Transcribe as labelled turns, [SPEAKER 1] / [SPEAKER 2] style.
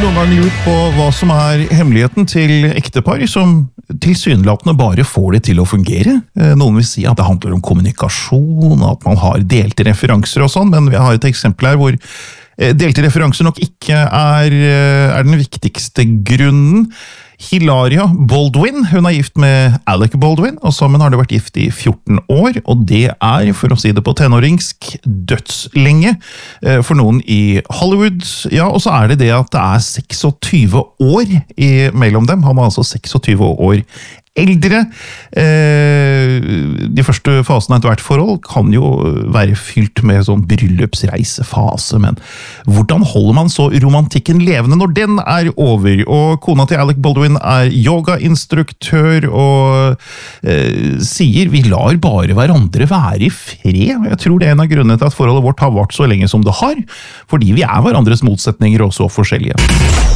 [SPEAKER 1] noen gang lurt på hva som hemmeligheten til ektepar som tilsynelatende bare får det til å fungere? Noen vil si at det handler om kommunikasjon, at man har delte referanser og sånn, men vi har et eksempel her hvor delte referanser nok ikke er den viktigste grunnen. Hilaria Baldwin, hun gift med Alec Baldwin, og sammen har de vært gift i 14 år, og det for å si det på tenåringsk, dødslenge for noen i Hollywood. Ja, og så det at det 26 år mellom dem. Han altså 26 år eldre. De første fasene av hvert forhold kan jo være fylt med sånn bryllupsreisefase, men hvordan holder man så romantikken levende når den over? Og kona til Alec Baldwin yogainstruktør og sier vi lar bare hverandre være i fred. Jeg tror det en av grunnene til at forholdet vårt har vart så lenge som det har, fordi vi hverandres motsetninger og så forskjellige.